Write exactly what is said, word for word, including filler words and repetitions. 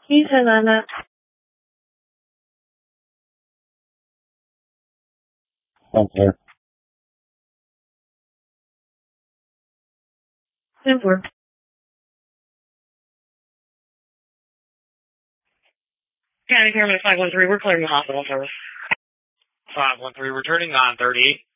Please hang on that. Okay. ten four. County Paramedic five one three, we're clearing the hospital service. five one three, returning nine thirty-eight.